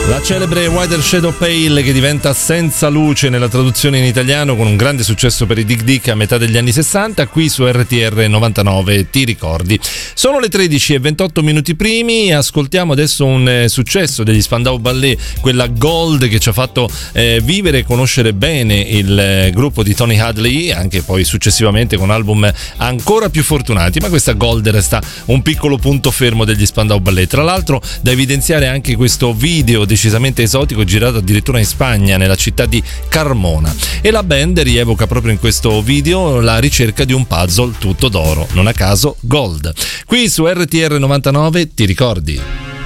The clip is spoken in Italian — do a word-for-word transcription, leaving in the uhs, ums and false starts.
La celebre Whiter Shadow Pale, che diventa Senza luce nella traduzione in italiano, con un grande successo per i Dig Dig a metà degli anni sessanta, qui su R T R novantanove, ti ricordi. Sono le tredici e ventotto minuti primi, ascoltiamo adesso un eh, successo degli Spandau Ballet, quella Gold che ci ha fatto eh, vivere e conoscere bene il eh, gruppo di Tony Hadley, anche poi successivamente con album ancora più fortunati, ma questa Gold resta un piccolo punto fermo degli Spandau Ballet. Tra l'altro da evidenziare anche questo video decisamente esotico, girato addirittura in Spagna, nella città di Carmona, e la band rievoca proprio in questo video la ricerca di un puzzle tutto d'oro, non a caso Gold. Qui su R T R novantanove, ti ricordi?